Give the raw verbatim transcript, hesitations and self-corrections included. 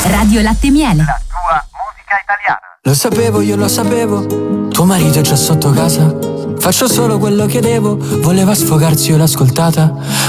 Radio Latte e Miele. La tua musica italiana. Lo sapevo, io lo sapevo, tuo marito è già sotto casa. Faccio solo quello che devo, voleva sfogarsi, io l'ho ascoltata.